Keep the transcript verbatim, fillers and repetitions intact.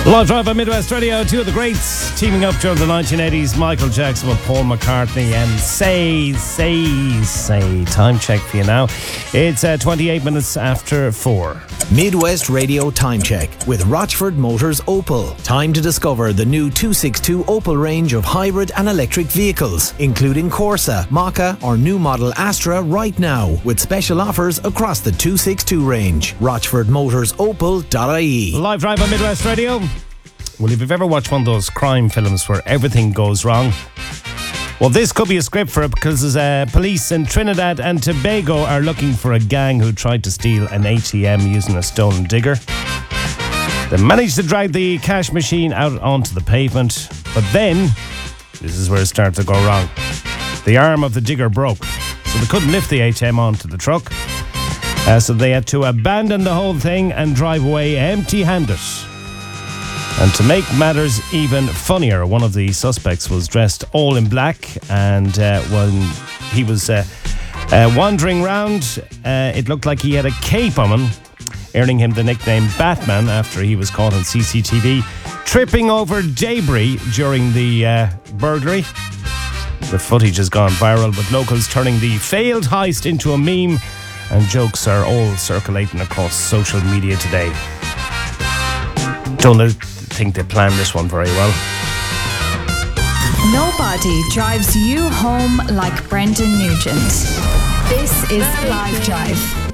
Live drive on Midwest Radio, two of the greats teaming up during the nineteen eighties, Michael Jackson with Paul McCartney, and say, say, say. Time check for you now. It's uh, twenty-eight minutes after four. Midwest Radio Time Check with Rochford Motors Opel. Time to discover the new two sixty-two Opel range of hybrid and electric vehicles, including Corsa, Maka or new model Astra right now, with special offers across the two sixty-two range. rochford motors opel dot I E. Live drive on Midwest Radio. Well, if you've ever watched one of those crime films where everything goes wrong, well, this could be a script for it, because uh, police in Trinidad and Tobago are looking for a gang who tried to steal an A T M using a stolen digger. They managed to drag the cash machine out onto the pavement, but then, this is where it started to go wrong. The arm of the digger broke, so they couldn't lift the A T M onto the truck. Uh, so they had to abandon the whole thing and drive away empty-handed. And to make matters even funnier, one of the suspects was dressed all in black, and uh, when he was uh, uh, wandering round, uh, it looked like he had a cape on him, earning him the nickname Batman after he was caught on C C T V tripping over debris during the uh, burglary. The footage has gone viral, with locals turning the failed heist into a meme, and jokes are all circulating across social media today. Don't think they planned this one very well. Nobody drives you home like Brendan Nugent. This is Live Drive.